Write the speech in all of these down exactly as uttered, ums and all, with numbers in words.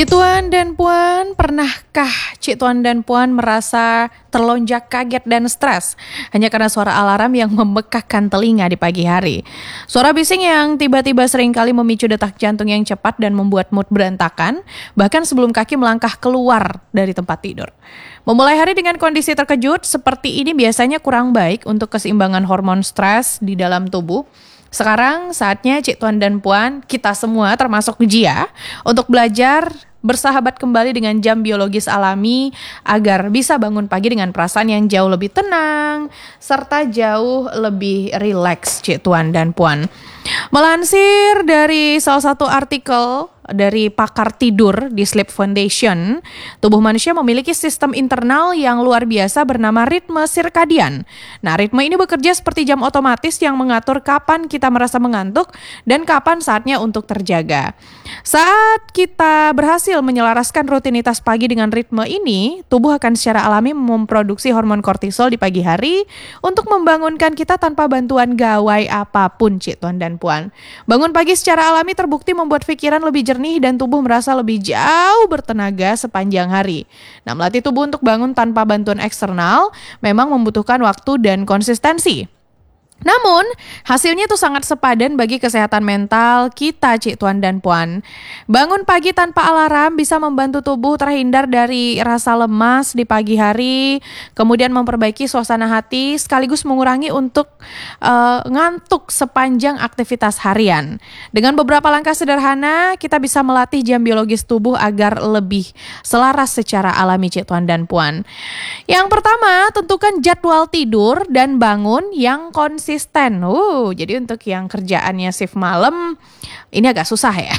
Cik Tuan dan Puan, pernahkah Cik Tuan dan Puan merasa terlonjak kaget dan stres hanya karena suara alarm yang memekakkan telinga di pagi hari? Suara bising yang tiba-tiba seringkali memicu detak jantung yang cepat dan membuat mood berantakan, bahkan sebelum kaki melangkah keluar dari tempat tidur. Memulai hari dengan kondisi terkejut seperti ini biasanya kurang baik untuk keseimbangan hormon stres di dalam tubuh. Sekarang saatnya Cik Tuan dan Puan, kita semua termasuk Jia, untuk belajar bersahabat kembali dengan jam biologis alami agar bisa bangun pagi dengan perasaan yang jauh lebih tenang serta jauh lebih rileks, Cik Tuan dan Puan. Melansir dari salah satu artikel dari pakar tidur di Sleep Foundation, tubuh manusia memiliki sistem internal yang luar biasa bernama ritme sirkadian. Nah, ritme ini bekerja seperti jam otomatis yang mengatur kapan kita merasa mengantuk dan kapan saatnya untuk terjaga. Saat kita berhasil menyelaraskan rutinitas pagi dengan ritme ini, tubuh akan secara alami memproduksi hormon kortisol di pagi hari untuk membangunkan kita tanpa bantuan gawai apapun, Cik Tuan dan Puan. Bangun pagi secara alami terbukti membuat pikiran lebih jernih dan tubuh merasa lebih jauh bertenaga sepanjang hari. Nah, melatih tubuh untuk bangun tanpa bantuan eksternal memang membutuhkan waktu dan konsistensi. Namun, hasilnya itu sangat sepadan bagi kesehatan mental kita, Cik Tuan dan Puan. Bangun pagi tanpa alarm bisa membantu tubuh terhindar dari rasa lemas di pagi hari, kemudian memperbaiki suasana hati, sekaligus mengurangi untuk uh, ngantuk sepanjang aktivitas harian. Dengan beberapa langkah sederhana, kita bisa melatih jam biologis tubuh agar lebih selaras secara alami, Cik Tuan dan Puan. Yang pertama, tentukan jadwal tidur dan bangun yang konsisten. Uh, jadi untuk yang kerjaannya shift malam, ini agak susah ya.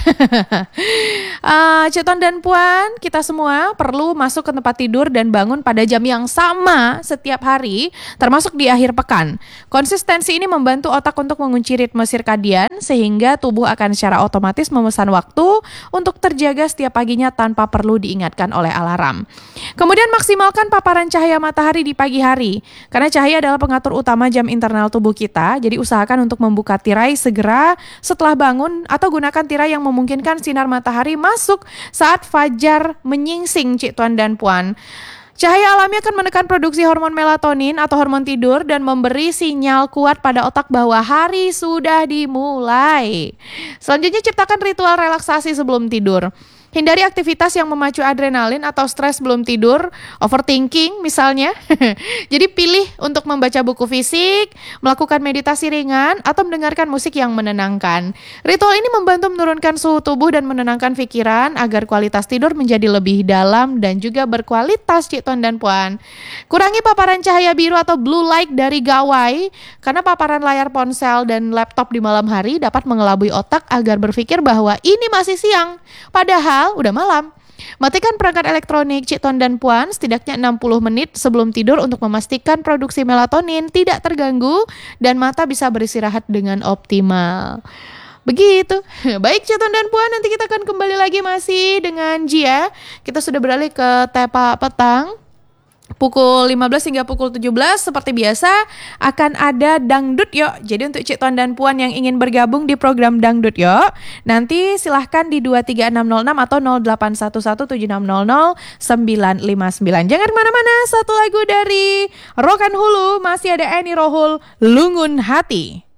uh, Cik Tuan dan Puan, kita semua perlu masuk ke tempat tidur dan bangun pada jam yang sama setiap hari, termasuk di akhir pekan. Konsistensi ini membantu otak untuk mengunci ritme sirkadian, sehingga tubuh akan secara otomatis memesan waktu untuk terjaga setiap paginya tanpa perlu diingatkan oleh alarm. Kemudian maksimalkan paparan cahaya matahari di pagi hari, karena cahaya adalah pengatur utama jam internal tubuh kita, jadi usahakan untuk membuka tirai segera setelah bangun atau gunakan tirai yang memungkinkan sinar matahari masuk saat fajar menyingsing, Cik Tuan dan Puan. Cahaya alami akan menekan produksi hormon melatonin atau hormon tidur dan memberi sinyal kuat pada otak bahwa hari sudah dimulai. Selanjutnya, ciptakan ritual relaksasi sebelum tidur. Hindari aktivitas yang memacu adrenalin atau stres sebelum tidur, overthinking misalnya. Jadi pilih untuk membaca buku fisik, melakukan meditasi ringan, atau mendengarkan musik yang menenangkan. Ritual ini membantu menurunkan suhu tubuh dan menenangkan pikiran agar kualitas tidur menjadi lebih dalam dan juga berkualitas, Cik Tuan dan Puan. Kurangi paparan cahaya biru atau blue light dari gawai, karena paparan layar ponsel dan laptop di malam hari dapat mengelabui otak agar berpikir bahwa ini masih siang. Padahal udah malam. Matikan perangkat elektronik, Cik Tuan dan Puan, setidaknya enam puluh menit sebelum tidur untuk memastikan produksi melatonin tidak terganggu dan mata bisa beristirahat dengan optimal. Begitu. Baik, Cik Tuan dan Puan, nanti kita akan kembali lagi masih dengan Jia. Kita sudah beralih ke Tepa Petang. Pukul lima belas hingga pukul tujuh belas seperti biasa akan ada Dangdut Yuk. Jadi untuk Cik Tuan dan Puan yang ingin bergabung di program Dangdut Yuk, nanti silahkan di dua tiga enam nol enam atau nol delapan satu satu tujuh enam nol nol sembilan lima sembilan. Jangan kemana-mana, satu lagu dari Rokan Hulu, masih ada Eni Rohul, Lungun Hati.